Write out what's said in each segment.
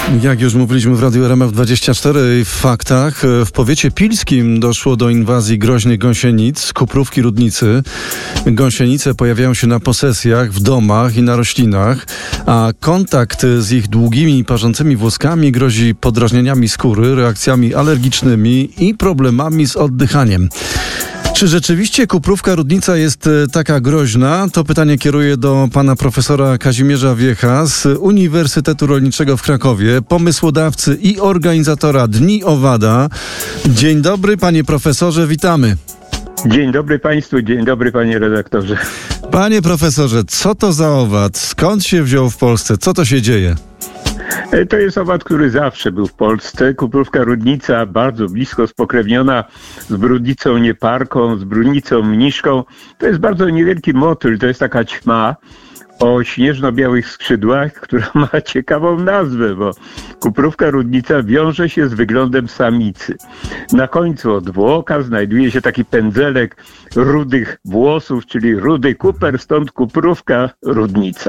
Jak już mówiliśmy w Radiu RMF24 i w faktach, w powiecie pilskim doszło do inwazji groźnych gąsienic, kuprówki rudnicy. Gąsienice pojawiają się na posesjach, w domach i na roślinach, a kontakt z ich długimi i parzącymi włoskami grozi podrażnieniami skóry, reakcjami alergicznymi i problemami z oddychaniem. Czy rzeczywiście kuprówka rudnica jest taka groźna? To pytanie kieruję do pana profesora Kazimierza Wiecha z Uniwersytetu Rolniczego w Krakowie, pomysłodawcy i organizatora Dni Owada. Dzień dobry, panie profesorze, witamy. Dzień dobry państwu, dzień dobry panie redaktorze. Panie profesorze, co to za owad? Skąd się wziął w Polsce? Co to się dzieje? To jest owad, który zawsze był w Polsce. Kuprówka rudnica bardzo blisko spokrewniona z brudnicą nieparką, z brudnicą mniszką. To jest bardzo niewielki motyl, to jest taka ćma o śnieżno-białych skrzydłach, która ma ciekawą nazwę, bo kuprówka rudnica wiąże się z wyglądem samicy. Na końcu odwłoka znajduje się taki pędzelek rudych włosów, czyli rudy kuper, stąd kuprówka rudnica.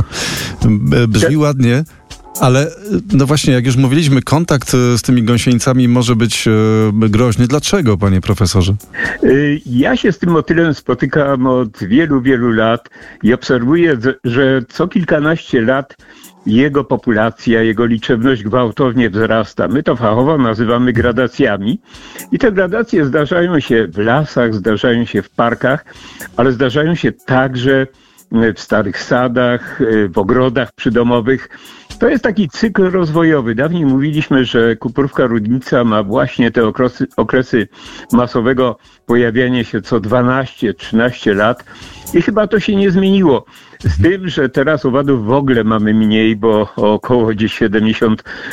Brzmi ładnie. Ale no właśnie, jak już mówiliśmy, kontakt z tymi gąsienicami może być groźny. Dlaczego, panie profesorze? Ja się z tym motylem spotykam od wielu, wielu lat i obserwuję, że co kilkanaście lat jego populacja, jego liczebność gwałtownie wzrasta. My to fachowo nazywamy gradacjami i te gradacje zdarzają się w lasach, zdarzają się w parkach, ale zdarzają się także w starych sadach, w ogrodach przydomowych. To jest taki cykl rozwojowy. Dawniej mówiliśmy, że kuprówka rudnica ma właśnie te okresy masowego pojawiania się co 12-13 lat i chyba to się nie zmieniło. Z tym, że teraz owadów w ogóle mamy mniej, bo około gdzieś 70%,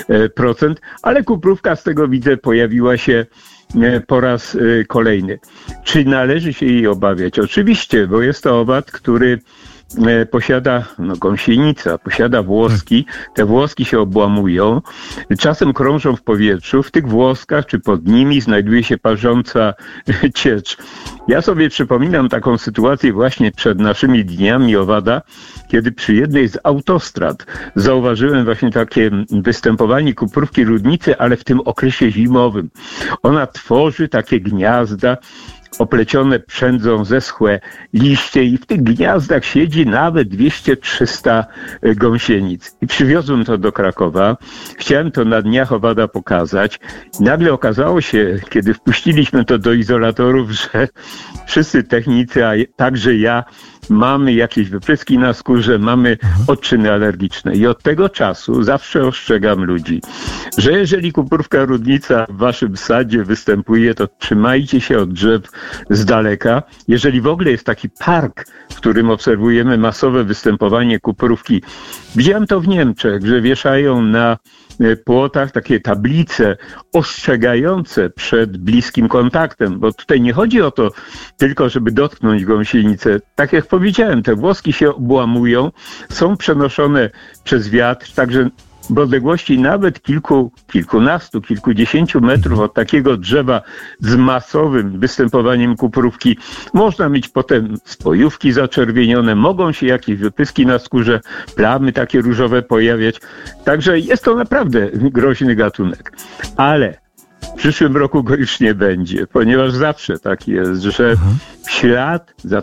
ale kuprówka, z tego widzę, pojawiła się po raz kolejny. Czy należy się jej obawiać? Oczywiście, bo jest to owad, który posiada, gąsienica, posiada włoski, te włoski się obłamują, czasem krążą w powietrzu, w tych włoskach czy pod nimi znajduje się parząca ciecz. Ja sobie przypominam taką sytuację właśnie przed naszymi dniami owada, kiedy przy jednej z autostrad zauważyłem właśnie takie występowanie kuprówki rudnicy, ale w tym okresie zimowym. Ona tworzy takie gniazda, oplecione przędzą zeschłe liście i w tych gniazdach siedzi nawet 200-300 gąsienic. I przywiozłem to do Krakowa. Chciałem to na dniach owada pokazać. I nagle okazało się, kiedy wpuściliśmy to do izolatorów, że wszyscy technicy, a także ja, mamy jakieś wypryski na skórze, mamy odczyny alergiczne. I od tego czasu zawsze ostrzegam ludzi, że jeżeli kuprówka rudnica w waszym sadzie występuje, to trzymajcie się od drzew z daleka. Jeżeli w ogóle jest taki park, w którym obserwujemy masowe występowanie kuprówki, widziałem to w Niemczech, że wieszają na płotach takie tablice ostrzegające przed bliskim kontaktem, bo tutaj nie chodzi o to tylko, żeby dotknąć gąsienicę. Tak jak powiedziałem, te włoski się obłamują, są przenoszone przez wiatr, także w odległości nawet kilkunastu, kilkudziesięciu metrów od takiego drzewa z masowym występowaniem kuprówki można mieć potem spojówki zaczerwienione, mogą się jakieś wypyski na skórze, plamy takie różowe pojawiać. Także jest to naprawdę groźny gatunek. Ale w przyszłym roku go już nie będzie, ponieważ zawsze tak jest, że w ślad za